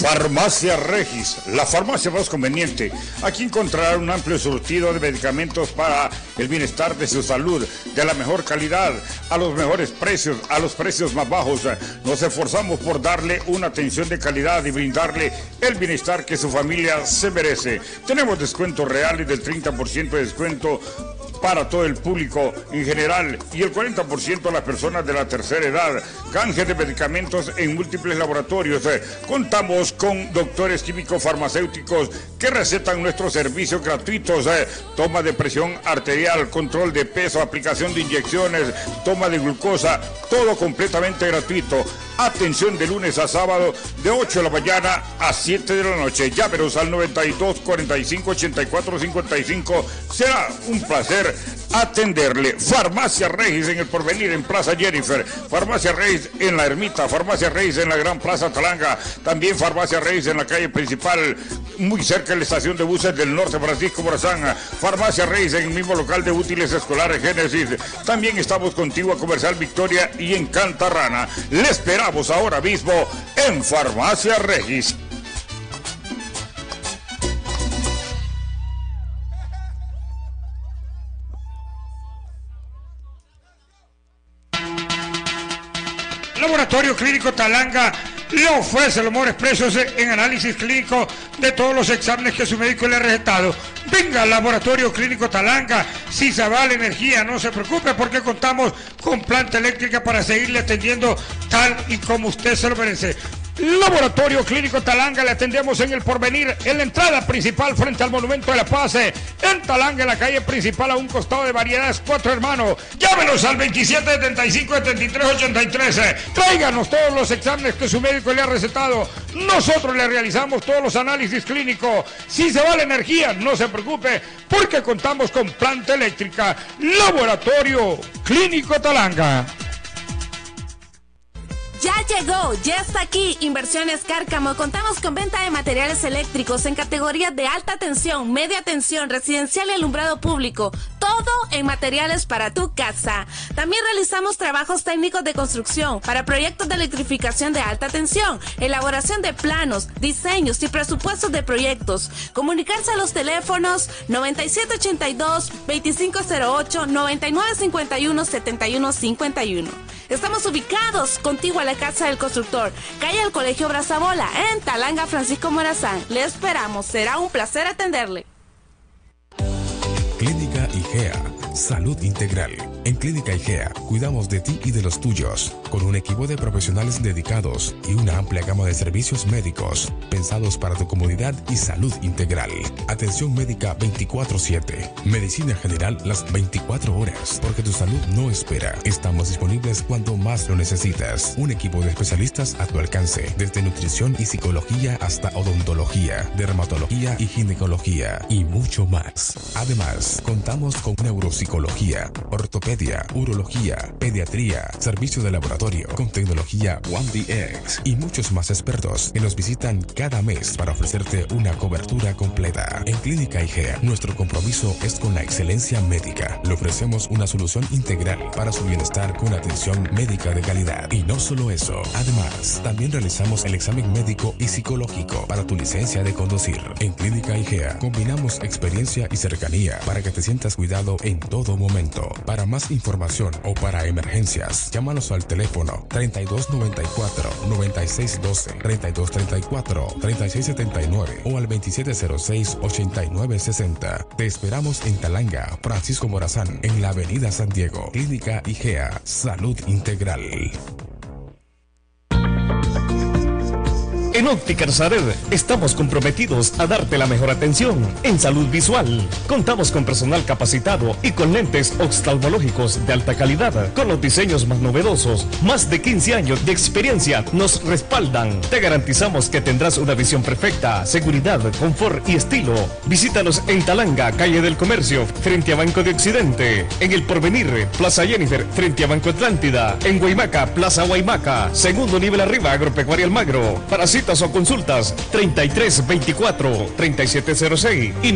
Farmacia Regis, la farmacia más conveniente. Aquí encontrará un amplio surtido de medicamentos para el bienestar de su salud, de la mejor calidad, a los mejores precios, a los precios más bajos. Nos esforzamos por darle una atención de calidad y brindarle el bienestar que su familia se merece. Tenemos descuentos reales del 30% de descuento para todo el público en general y el 40% a las personas de la tercera edad. Canje de medicamentos en múltiples laboratorios. Contamos con doctores químicos farmacéuticos que recetan nuestros servicios gratuitos. Toma de presión arterial, control de peso, aplicación de inyecciones, toma de glucosa, todo completamente gratuito. Atención de lunes a sábado de 8 de la mañana a 7 de la noche. Llámenos al 92 45 84 55. Será un placer atenderle. Farmacia Regis en el Porvenir, en Plaza Jennifer. Farmacia Regis en la Ermita. Farmacia Regis en la Gran Plaza Talanga. También Farmacia Regis en la calle principal, muy cerca de la estación de buses del Norte Francisco Morazán. Farmacia Regis en el mismo local de útiles escolares Génesis. También estamos contigo a Comercial Victoria y en Cantarrana. Le esperamos ahora mismo en Farmacia Regis. Laboratorio Clínico Talanga le ofrece los mejores precios en análisis clínico de todos los exámenes que su médico le ha recetado. Venga al Laboratorio Clínico Talanga. Si se va la energía, no se preocupe porque contamos con planta eléctrica para seguirle atendiendo tal y como usted se lo merece. Laboratorio Clínico Talanga, le atendemos en el Porvenir, en la entrada principal frente al Monumento de la Paz, en Talanga, en la calle principal a un costado de Variedades Cuatro Hermanos. Llámenos al 2775-7383. Tráiganos todos los exámenes que su médico le ha recetado. Nosotros le realizamos todos los análisis clínicos. Si se va la energía, no se preocupe porque contamos con planta eléctrica. Laboratorio Clínico Talanga. Ya llegó, ya está aquí Inversiones Cárcamo. Contamos con venta de materiales eléctricos en categorías de alta tensión, media tensión, residencial y alumbrado público. Todo en materiales para tu casa. También realizamos trabajos técnicos de construcción para proyectos de electrificación de alta tensión, elaboración de planos, diseños y presupuestos de proyectos. Comunicarse a los teléfonos 9782-2508, 9951-7151. Estamos ubicados contigo a la Casa del Constructor, calle del Colegio Brazabola, en Talanga, Francisco Morazán. Le esperamos, será un placer atenderle. Clínica IGEA, salud integral. En Clínica IGEA cuidamos de ti y de los tuyos, con un equipo de profesionales dedicados y una amplia gama de servicios médicos pensados para tu comodidad y salud integral. Atención médica 24/7, medicina general las 24 horas, porque tu salud no espera. Estamos disponibles cuando más lo necesitas. Un equipo de especialistas a tu alcance, desde nutrición y psicología hasta odontología, dermatología y ginecología y mucho más. Además, contamos con neuropsicología, ortopedia, urología, pediatría, servicio de laboratorio con tecnología 1DX y muchos más expertos que nos visitan cada mes para ofrecerte una cobertura completa. En Clínica IGEA, nuestro compromiso es con la excelencia médica. Le ofrecemos una solución integral para su bienestar con atención médica de calidad. Y no solo eso, además, también realizamos el examen médico y psicológico para tu licencia de conducir. En Clínica IGEA combinamos experiencia y cercanía para que te sientas cuidado en todo momento. Para más información o para emergencias, llámanos al teléfono 3294-9612, 3234-3679 o al 2706-8960. Te esperamos en Talanga, Francisco Morazán, en la Avenida San Diego. Clínica IGEA, salud integral. En Óptica Nazaret estamos comprometidos a darte la mejor atención en salud visual. Contamos con personal capacitado y con lentes oftalmológicos de alta calidad, con los diseños más novedosos. Más de 15 años de experiencia nos respaldan. Te garantizamos que tendrás una visión perfecta, seguridad, confort y estilo. Visítanos en Talanga, calle del Comercio, frente a Banco de Occidente. En El Porvenir, Plaza Jennifer, frente a Banco Atlántida. En Guaymaca, Plaza Guaymaca, segundo nivel arriba, Agropecuaria Almagro. Para citas o consultas 3324-3706 y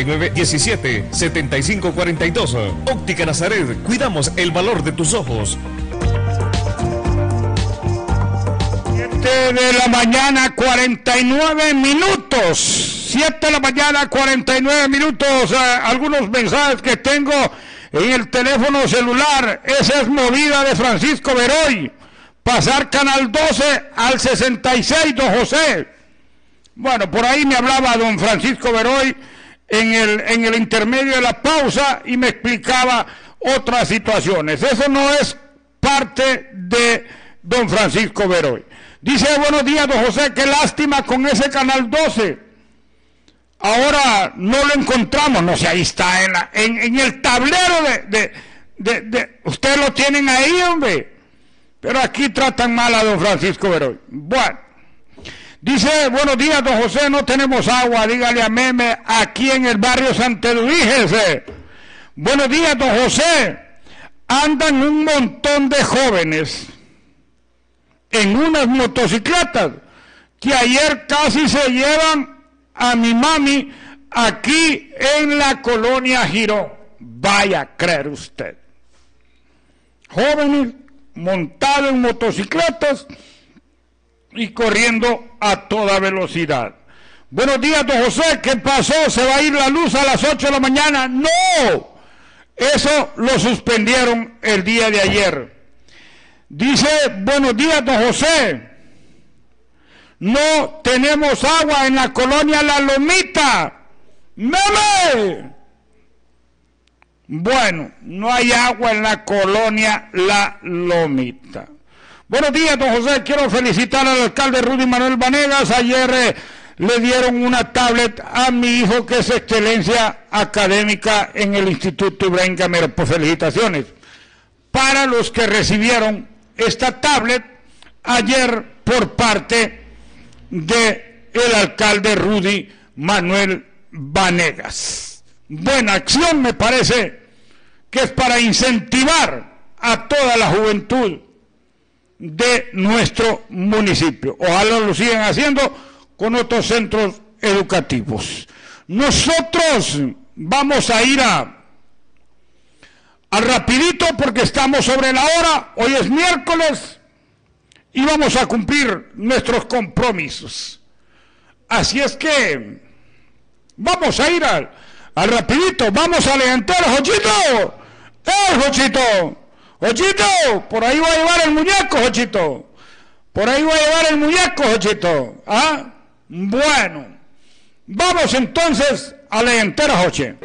9917-7542. Óptica Nazaret, cuidamos el valor de tus ojos. 7 de la mañana, 49 minutos. 7 de la mañana, 49 minutos. Algunos mensajes que tengo en el teléfono celular. Esa es movida de Francisco Beroy. Pasar Canal 12 al 66, don José. Bueno, por ahí me hablaba don Francisco Beroy en el intermedio de la pausa y me explicaba otras situaciones. Eso no es parte de don Francisco Beroy. Dice, buenos días, don José, qué lástima con ese Canal 12. Ahora no lo encontramos, no sé, ahí está en el tablero de ustedes lo tienen ahí, hombre. Pero aquí tratan mal a don Francisco Beroy. Bueno, dice, buenos días, don José, no tenemos agua, dígale a Meme aquí en el barrio Santa Edwígese. Buenos días, don José. Andan un montón de jóvenes en unas motocicletas que ayer casi se llevan a mi mami aquí en la colonia Girón. Vaya a creer usted. Jóvenes montados en motocicletas y corriendo a toda velocidad. Buenos días, don José, ¿qué pasó? ¿Se va a ir la luz a las 8 de la mañana? ¡No! Eso lo suspendieron el día de ayer. Dice, buenos días, don José. No tenemos agua en la colonia La Lomita. ¡Meme! Bueno, no hay agua en la colonia La Lomita. Buenos días, don José. Quiero felicitar al alcalde Rudy Manuel Vanegas. Ayer le dieron una tablet a mi hijo, que es excelencia académica en el Instituto Ibrahim Gamero. Pues felicitaciones para los que recibieron esta tablet ayer por parte del alcalde Rudy Manuel Vanegas. Buena acción, me parece que es para incentivar a toda la juventud de nuestro municipio. Ojalá lo sigan haciendo con otros centros educativos. Nosotros vamos a ir al rapidito porque estamos sobre la hora. Hoy es miércoles y vamos a cumplir nuestros compromisos. Así es que vamos a ir al rapidito. Vamos a levantar, Jochito. Jochito! Jochito, por ahí va a llevar el muñeco, Jochito. Por ahí va a llevar el muñeco, Jochito. ¿Ah? Bueno, vamos entonces a la llantera Joche.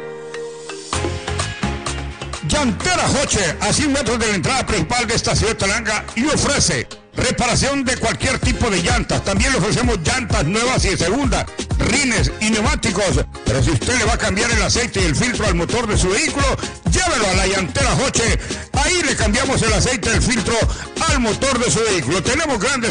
Llantera Joche, a 100 metros de la entrada principal de esta ciudad de Talanga, y ofrece reparación de cualquier tipo de llantas. También le ofrecemos llantas nuevas y de segunda, rines y neumáticos. Pero si usted le va a cambiar el aceite y el filtro al motor de su vehículo, llévelo a la Llantera Joche. Ahí le cambiamos el aceite y el filtro al motor de su vehículo. Tenemos grandes